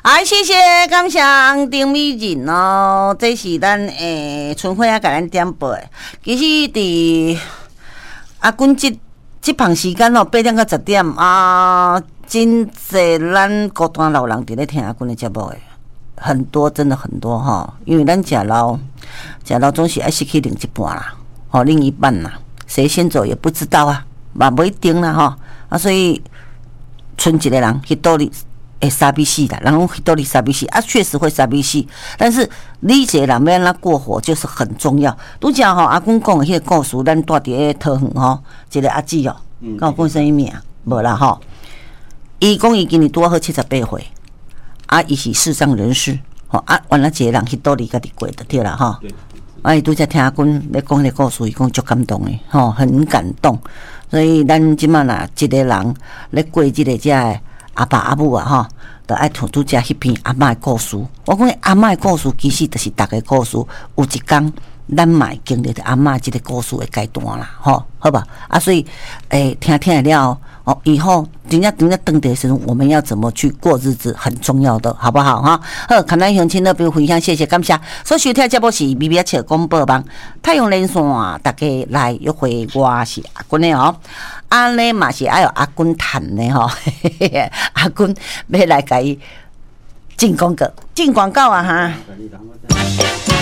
谢谢感谢丁美人哦，这是咱春晖啊，甲咱点播的。其实伫阿君这旁时间哦，8点到10点啊，真侪咱孤单老人伫咧听阿君的节目的，很多，真的很多哈。因为咱食老总是爱失去另一半啦，另一半啦，谁先走也不知道啊，嘛不一定啦哈。啊，所以剩一个人迄道理。3比4啦，然后都离3比4啊，确实会3比4，但是你一个人要让他过活就是很重要。拄则吼，阿公讲的迄个故事，咱住伫个桃园吼，一个阿姊哦，甲我讲啥物名？无啦吼，伊讲伊今年拄好78岁，啊，伊是视障人士，吼啊，原来一个人迄倒离家己过就对啦吼。啊，伊拄则听阿公咧讲迄个故事，伊讲足感动的，吼，很感动。所以咱即满啦，一个人咧过即个遮。阿爸阿母啊，吼，就爱拄遮迄篇阿嬷的故事。我讲阿嬷的故事，其实就是大家故事。有一天，咱嘛会经历着阿嬷即个故事的阶段啦，吼，好吧？啊，所以，听了哦，以后人家转伫的时候，我们要怎么去过日子，很重要的，好不好哈？好，看咱乡亲那边分享，谢谢感谢。所收听节目是微微笑广播网，太阳连线，大家来约会，我是阿君的哦。安尼嘛是爱有阿君谈的吼，阿君要来甲伊进广告啊哈。